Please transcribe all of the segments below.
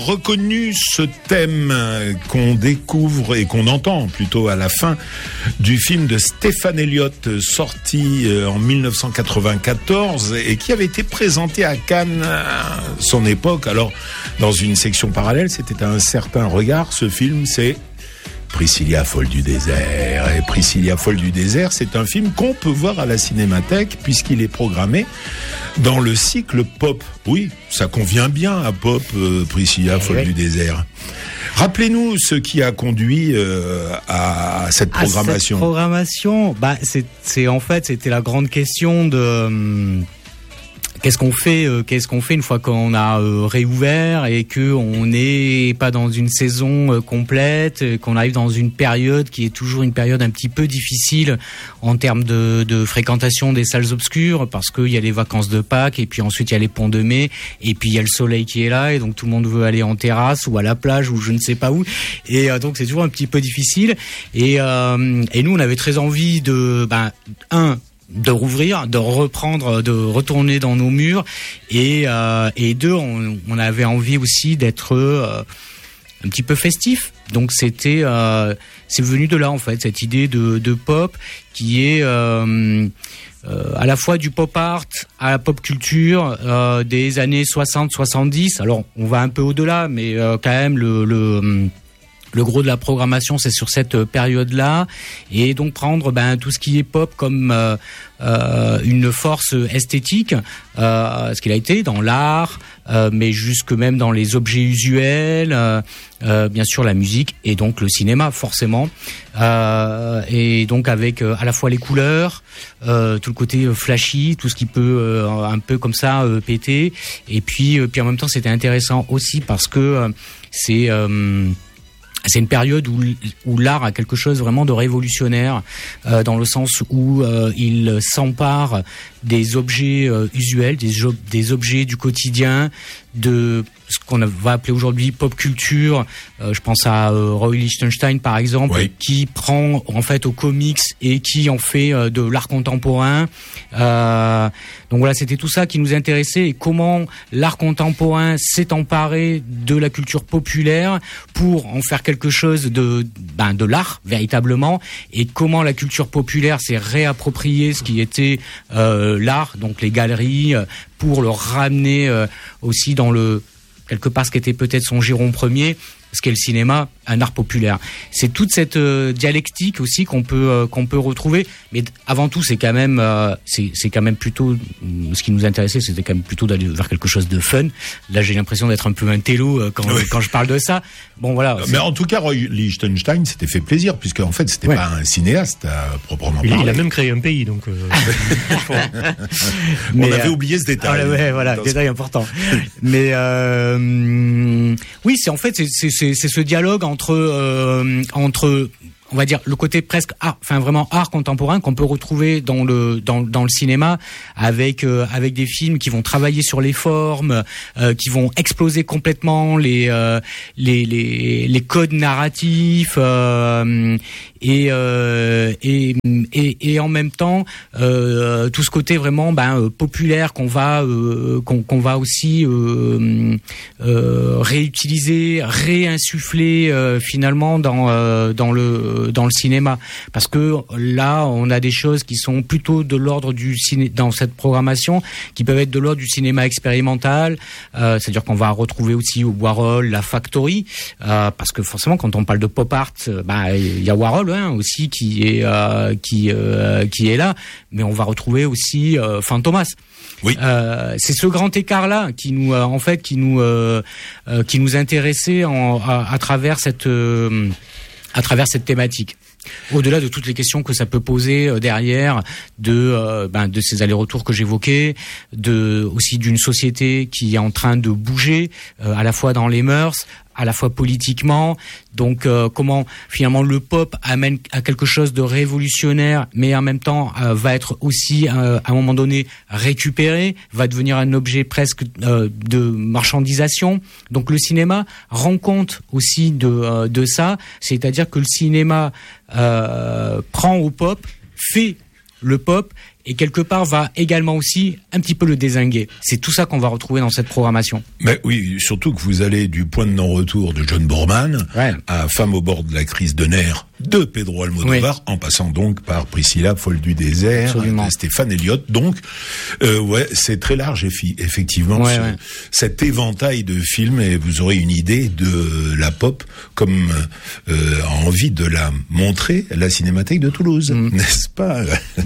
Reconnu ce thème qu'on découvre et qu'on entend plutôt à la fin du film de Stéphane Elliott sorti en 1994 et qui avait été présenté à Cannes à son époque. Alors dans une section parallèle, c'était Un certain regard. Ce film, c'est Priscilla folle du désert. Et Priscilla folle du désert, c'est un film qu'on peut voir à la Cinémathèque puisqu'il est programmé dans le cycle Pop. Oui, ça convient bien à Pop, Priscilla folle du désert. Rappelez-nous ce qui a conduit à cette programmation. Cette programmation, c'est en fait, c'était la grande question de qu'est-ce qu'on fait une fois qu'on a réouvert et que on n'est pas dans une saison complète, qu'on arrive dans une période qui est toujours une période un petit peu difficile en termes de fréquentation des salles obscures, parce qu'il y a les vacances de Pâques et puis ensuite il y a les ponts de mai et puis il y a le soleil qui est là et donc tout le monde veut aller en terrasse ou à la plage ou je ne sais pas où, et donc c'est toujours un petit peu difficile et nous on avait très envie de de rouvrir, de reprendre, de retourner dans nos murs et deux, on avait envie aussi d'être un petit peu festif. Donc c'est venu de là en fait, cette idée de pop qui est à la fois du pop art à la pop culture des années 60-70. Alors on va un peu au-delà, mais quand même le gros de la programmation, c'est sur cette période-là, et donc prendre tout ce qui est pop comme une force esthétique, ce qu'il a été dans l'art, mais jusque même dans les objets usuels, bien sûr la musique et donc le cinéma forcément, et donc avec à la fois les couleurs, tout le côté flashy, tout ce qui peut un peu comme ça péter, et puis en même temps c'était intéressant aussi parce que c'est une période où l'art a quelque chose vraiment de révolutionnaire, dans le sens où il s'empare des objets usuels, des objets du quotidien, de ce qu'on va appeler aujourd'hui pop culture. Je pense à Roy Lichtenstein par exemple, oui, qui prend en fait aux comics et qui en fait de l'art contemporain. Donc voilà, c'était tout ça qui nous intéressait, et comment l'art contemporain s'est emparé de la culture populaire pour en faire quelque chose de l'art véritablement, et comment la culture populaire s'est réappropriée ce qui était l'art, donc les galeries, pour le ramener aussi dans quelque part ce qui était peut-être son giron premier, ce qu'est le cinéma, un art populaire. C'est toute cette dialectique aussi qu'on peut retrouver, mais avant tout c'est quand même plutôt ce qui nous intéressait, c'était quand même plutôt d'aller vers quelque chose de fun. Là j'ai l'impression d'être un peu un télo quand je parle de ça. Bon voilà. Mais en tout cas Roy Lichtenstein s'était fait plaisir, puisque en fait c'était pas un cinéaste proprement parlé. Il a même créé un pays, donc on avait oublié ce détail. Voilà, détail important. Mais oui, c'est ce dialogue entre on va dire le côté presque art, vraiment art contemporain qu'on peut retrouver dans le cinéma, avec des films qui vont travailler sur les formes, qui vont exploser complètement les codes narratifs, et en même temps tout ce côté vraiment populaire qu'on va aussi réutiliser, réinsuffler finalement dans le cinéma, parce que là on a des choses qui sont plutôt de l'ordre du ciné dans cette programmation, qui peuvent être de l'ordre du cinéma expérimental, c'est-à-dire qu'on va retrouver aussi Warhol, la Factory, parce que forcément quand on parle de pop art, il y a Warhol aussi qui est là, mais on va retrouver aussi Fantomas. Oui. C'est ce grand écart là qui nous intéressait à travers cette thématique. Au-delà de toutes les questions que ça peut poser derrière de ces allers-retours que j'évoquais, aussi d'une société qui est en train de bouger, à la fois dans les mœurs, à la fois politiquement. Donc comment finalement le pop amène à quelque chose de révolutionnaire, mais en même temps va être aussi à un moment donné récupéré, va devenir un objet presque de marchandisation. Donc le cinéma rend compte aussi de ça, c'est-à-dire que le cinéma prend au pop, fait le pop et quelque part va également aussi un petit peu le dézinguer. C'est tout ça qu'on va retrouver dans cette programmation. Mais oui, surtout que vous allez du point de non-retour de John Boorman à Femme au bord de la crise de nerfs de Pedro Almodóvar, en passant donc par Priscilla, folle du désert, Stéphane Elliott. Donc, c'est très large, effectivement, cet éventail de films, et vous aurez une idée de la pop comme envie de la montrer à la Cinémathèque de Toulouse, n'est-ce pas?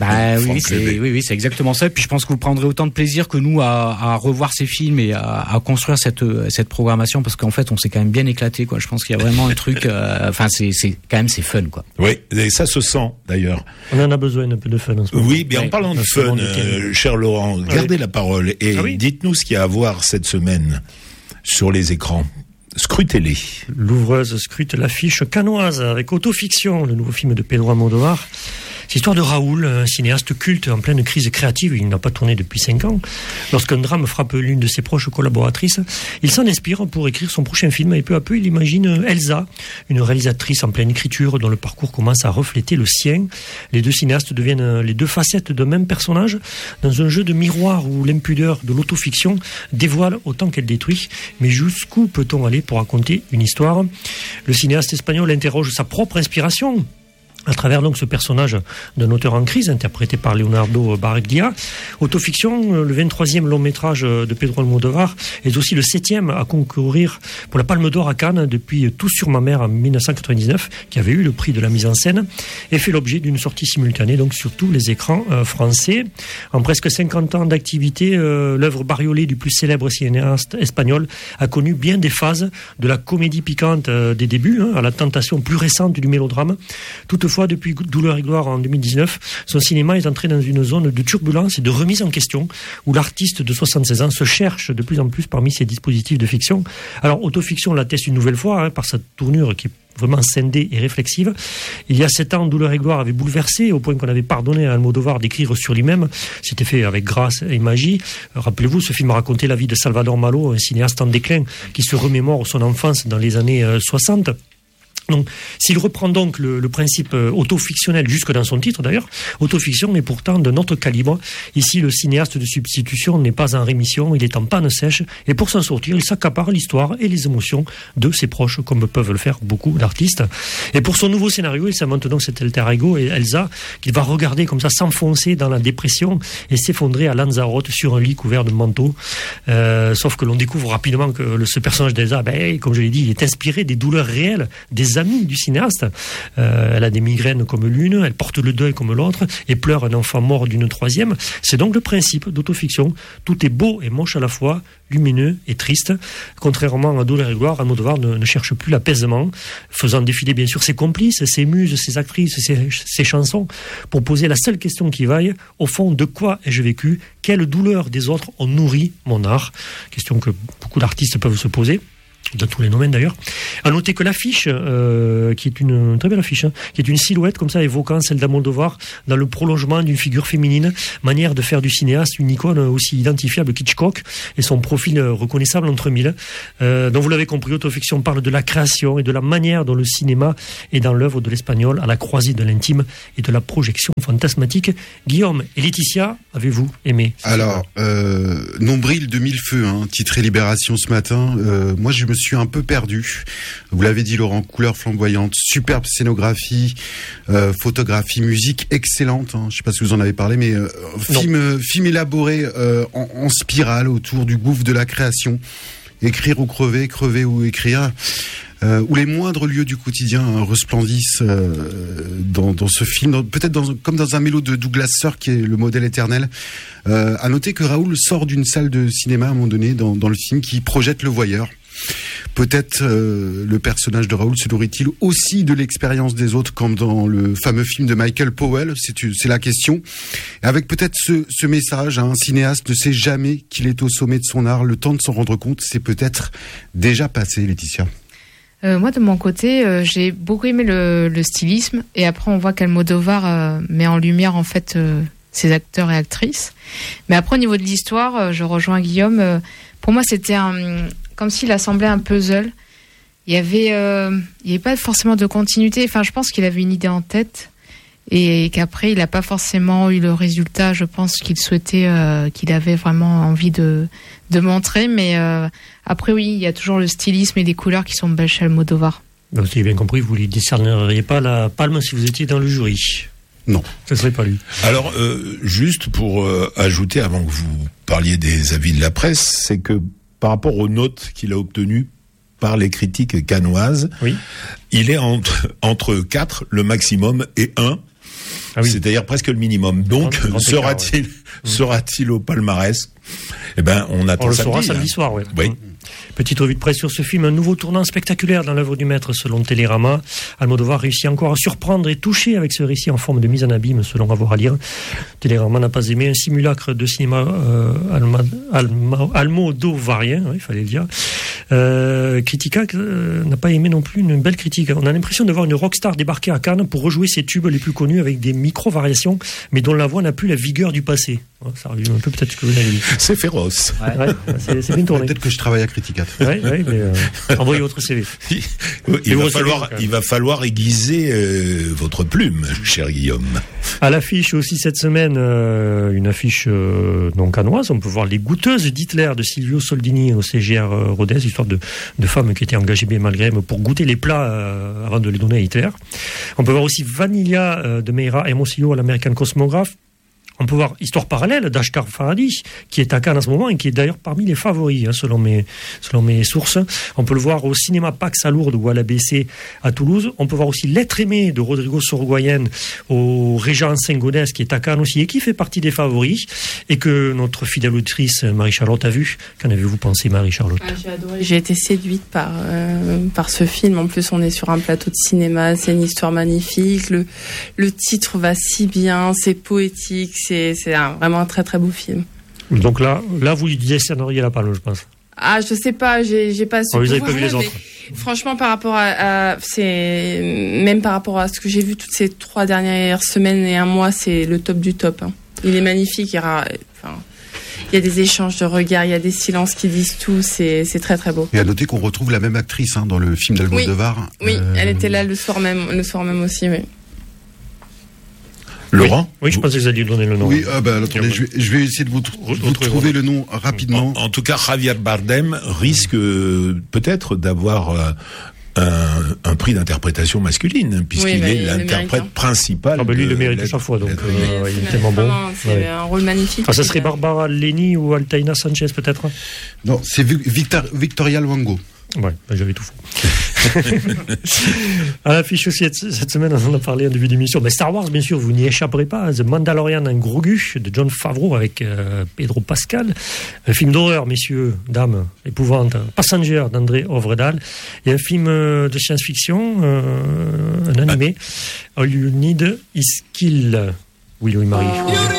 Oui, c'est exactement ça. Et puis je pense que vous prendrez autant de plaisir que nous à revoir ces films et à construire cette programmation, parce qu'en fait, on s'est quand même bien éclaté, quoi. Je pense qu'il y a vraiment un truc. C'est fun, quoi. Oui, et ça se sent d'ailleurs. On en a besoin un peu de fun en ce moment. Oui, bien en parlant de fun, cher Laurent, gardez la parole et dites-nous ce qu'il y a à voir cette semaine sur les écrans. Scrutez-les. L'ouvreuse scrute l'affiche canoise avec Autofiction, le nouveau film de Pedro Almodóvar. C'est l'histoire de Raoul, un cinéaste culte en pleine crise créative. Il n'a pas tourné depuis 5 ans. Lorsqu'un drame frappe l'une de ses proches collaboratrices, il s'en inspire pour écrire son prochain film et peu à peu il imagine Elsa, une réalisatrice en pleine écriture dont le parcours commence à refléter le sien. Les deux cinéastes deviennent les deux facettes d'un même personnage dans un jeu de miroir où l'impudeur de l'autofiction dévoile autant qu'elle détruit. Mais jusqu'où peut-on aller pour raconter une histoire? Le cinéaste espagnol interroge sa propre inspiration à travers donc ce personnage d'un auteur en crise interprété par Leonardo Baraglia. Autofiction, le 23e long métrage de Pedro Almodóvar, est aussi le 7e à concourir pour la Palme d'Or à Cannes depuis Tout sur ma mère en 1999, qui avait eu le prix de la mise en scène et fait l'objet d'une sortie simultanée donc sur tous les écrans français. En presque 50 ans d'activité, l'œuvre bariolée du plus célèbre cinéaste espagnol a connu bien des phases, de la comédie piquante des débuts à la tentation plus récente du mélodrame. Toutefois, depuis Douleur et gloire en 2019, son cinéma est entré dans une zone de turbulence et de remise en question où l'artiste de 76 ans se cherche de plus en plus parmi ses dispositifs de fiction. Alors, Autofiction l'atteste une nouvelle fois par sa tournure qui est vraiment scindée et réflexive. Il y a 7 ans, Douleur et gloire avait bouleversé au point qu'on avait pardonné à Almodóvar d'écrire sur lui-même. C'était fait avec grâce et magie. Rappelez-vous, ce film racontait la vie de Salvador Malo, un cinéaste en déclin qui se remémore son enfance dans les années 60. Donc, s'il reprend donc le principe autofictionnel jusque dans son titre d'ailleurs, autofiction, mais pourtant d'un autre calibre. Ici, le cinéaste de substitution n'est pas en rémission, il est en panne sèche, et pour s'en sortir, il s'accapare l'histoire et les émotions de ses proches, comme peuvent le faire beaucoup d'artistes. Et pour son nouveau scénario, il s'invente donc cet alter ego, et Elsa, qu'il va regarder comme ça s'enfoncer dans la dépression et s'effondrer à Lanzarote sur un lit couvert de manteaux. Sauf que l'on découvre rapidement que ce personnage d'Elsa, comme je l'ai dit, il est inspiré des douleurs réelles des amis du cinéaste. Elle a des migraines comme l'une, elle porte le deuil comme l'autre et pleure un enfant mort d'une troisième. C'est donc le principe d'autofiction. Tout est beau et moche à la fois, lumineux et triste. Contrairement à Douleur et gloire, Almodóvar ne cherche plus l'apaisement, faisant défiler bien sûr ses complices, ses muses, ses actrices, ses chansons, pour poser la seule question qui vaille: au fond, de quoi ai-je vécu? Quelle douleur des autres ont nourri mon art? Question que beaucoup d'artistes peuvent se poser, dans tous les domaines d'ailleurs. À noter que l'affiche, qui est une très belle affiche, qui est une silhouette comme ça évoquant celle d'Almodóvar dans le prolongement d'une figure féminine, manière de faire du cinéaste une icône aussi identifiable qu'Hitchcock et son profil reconnaissable entre mille. Donc vous l'avez compris, Autofiction parle de la création et de la manière dont le cinéma est dans l'œuvre de l'Espagnol, à la croisée de l'intime et de la projection fantasmatique. Guillaume et Laetitia, avez-vous aimé? Alors, Nombril de mille feux, titré Libération ce matin. Moi, je me suis un peu perdu. Vous l'avez dit, Laurent, couleurs flamboyantes, superbe scénographie, photographie, musique excellente. Je ne sais pas si vous en avez parlé, mais film élaboré en spirale autour du gouffre de la création. Écrire ou crever, crever ou écrire. Où les moindres lieux du quotidien resplendissent dans ce film, peut-être comme dans un mélo de Douglas Sirk qui est le modèle éternel. À noter que Raoul sort d'une salle de cinéma à un moment donné dans le film qui projette le voyeur. Peut-être le personnage de Raoul se nourrit-il aussi de l'expérience des autres, comme dans le fameux film de Michael Powell, c'est la question. Et avec peut-être ce message, un cinéaste ne sait jamais qu'il est au sommet de son art. Le temps de s'en rendre compte, c'est peut-être déjà passé, Laetitia. Moi, de mon côté, j'ai beaucoup aimé le stylisme. Et après, on voit qu'Almodóvar met en lumière, en fait, ses acteurs et actrices. Mais après, au niveau de l'histoire, je rejoins Guillaume. Pour moi, c'était comme s'il assemblait un puzzle. Il y avait pas forcément de continuité. Enfin, je pense qu'il avait une idée en tête. et qu'après il n'a pas forcément eu le résultat, je pense, qu'il souhaitait, qu'il avait vraiment envie de montrer. Mais après oui, il y a toujours le stylisme et les couleurs qui sont belles chez Almodovar. Donc, si j'ai bien compris, vous ne lui décerneriez pas la palme si vous étiez dans le jury? Non. Ce ne serait pas lui. Alors, juste pour ajouter, avant que vous parliez des avis de la presse, c'est que par rapport aux notes qu'il a obtenues par les critiques cannoises, oui. Il est entre 4, le maximum, et 1, c'est-à-dire presque le minimum. Donc, sera-t-il au palmarès? Eh ben, on attend samedi. On le saura samedi soir, oui. Oui. Petite revue de presse sur ce film, un nouveau tournant spectaculaire dans l'œuvre du maître selon Télérama. Almodovar réussit encore à surprendre et toucher avec ce récit en forme de mise en abîme selon Avoir à lire. Télérama n'a pas aimé un simulacre de cinéma almodovarien, il fallait le dire. Critica n'a pas aimé non plus une belle critique. On a l'impression de voir une rockstar débarquer à Cannes pour rejouer ses tubes les plus connus avec des micro-variations, mais dont la voix n'a plus la vigueur du passé. Ça résume un peu peut-être ce que vous avez dit. C'est féroce. Ouais, c'est bien tourné. Peut-être que je travaille à Critica. Oui, mais envoyez votre CV. Il va falloir aiguiser votre plume, cher Guillaume. À l'affiche aussi cette semaine, une affiche non cannoise. On peut voir Les Goûteuses d'Hitler de Silvio Soldini au CGR Rodez, histoire de femmes qui étaient engagées bien malgré elles pour goûter les plats avant de les donner à Hitler. On peut voir aussi Vanilla de Meira Hermosillo à l'American Cosmograph. On peut voir Histoire parallèle d'Ashtar Farhadi, qui est à Cannes en ce moment et qui est d'ailleurs parmi les favoris, selon mes sources. On peut le voir au cinéma Pax à Lourdes ou à l'ABC à Toulouse. On peut voir aussi L'être aimé de Rodrigo Sorogoyen au Régent Saint-Gaudens, qui est à Cannes aussi et qui fait partie des favoris. Et que notre fidèle autrice Marie-Charlotte a vu. Qu'en avez-vous pensé, Marie-Charlotte? J'ai adoré. J'ai été séduite par ce film. En plus, on est sur un plateau de cinéma. C'est une histoire magnifique. Le titre va si bien. C'est poétique. C'est vraiment un très très beau film. Donc là vous lui décerneriez la palme, je pense. Ah, je sais pas, j'ai pas su. Vous avez pas vu les autres. Franchement, par rapport à même par rapport à ce que j'ai vu toutes ces 3 dernières semaines et un mois, c'est le top du top. Hein. Il est magnifique. Il y a des échanges de regards, il y a des silences qui disent tout. C'est très très beau. Et à noter qu'on retrouve la même actrice dans le film d'Almodovar. Oui, elle était là le soir même aussi. Oui. Laurent? Oui, je pensais que vous alliez donner le nom. Oui, attendez, je vais essayer de vous trouver le nom rapidement. En tout cas, Javier Bardem risque peut-être d'avoir un prix d'interprétation masculine, puisqu'il est l'interprète principal. Lui, il le mérite chaque fois, donc il est tellement bon. C'est un rôle magnifique. Ça serait Barbara Leni ou Altaïna Sanchez, peut-être? Non, c'est Victoria Luango. Ouais, j'avais tout faux. À l'affiche aussi cette semaine, on en a parlé en début d'émission. Mais Star Wars, bien sûr, vous n'y échapperez pas. The Mandalorian, un gros gu de Jon Favreau avec Pedro Pascal. Un film d'horreur, messieurs, dames, épouvante. Passenger d'André Ovredal. Et un film de science-fiction, un animé. All You Need Is Kill. Oui, Marie.